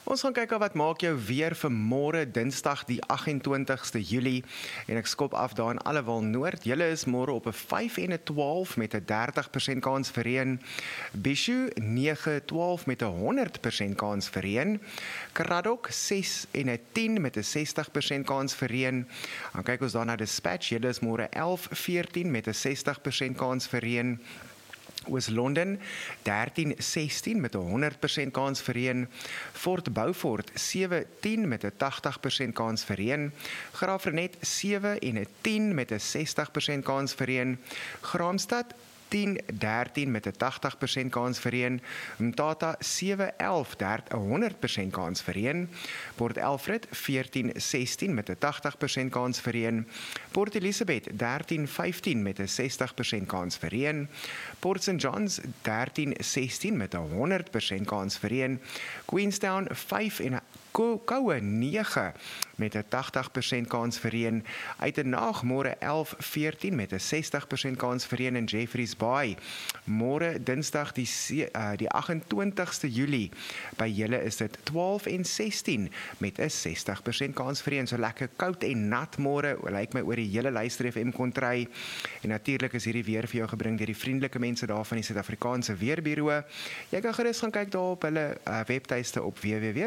Ons gaan kyk wat maak jou weer vir môre Dinsdag die 28ste Julie en ek skop af daar in Allewal Noord. Julle is môre op 'n 5 en 'n 12 met 'n 30% kans vir reën. Bishu 9-12 met 'n 100% kans vir reën. Karadok 6 en 'n 10 met 'n 60% kans vir reën. Dan kyk ons dan na Dispatch. Julle is môre 11-14 met 'n 60% kans vir reën. Oos-London 13-16 met 'n 100% kans vir reën. Fort Beaufort 7-10 met 'n 80% kans vir reën. Graafrenet 7 en 'n 10 met 'n 60% kans vir reën. Graamsstad 10-13 met 'n 80% kans vir reën. Mthatha 7-11 'n 100% kans vir reën. Port Elfrid 14-16 met 'n 80% kans vir reën. Port Elizabeth 13-15 met 'n 60% kans vir reën. Port St Johns 13-16 met 'n 100% kans vir reën. Queenstown 5 en 'n koue 9 met 'n 80% kans vir reën. Uitenaag môre 11-14 met 'n 60% kans vir reën in Jeffreys Bay. Môre Dinsdag die 28ste Julie. By julle is dit 12-16 met 'n 60% kans vir reën. So lekker koud en nat môre, lyk my oor die hele Luister FM kontry. En natuurlik is hierdie weer vir jou gebring deur die vriendelike mense daar van die Suid-Afrikaanse Weerbureau. Jy kan gerus gaan kyk daar op hulle webtuiste op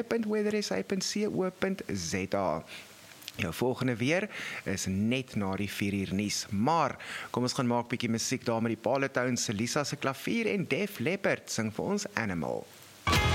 www.weathersa.co.za. Jou volgende weer is net na die 4uur nuus. Maar kom ons gaan maak bietjie musiek daar met die Paletown se Lisa se klavier en Def Leppard sing vir ons Animal.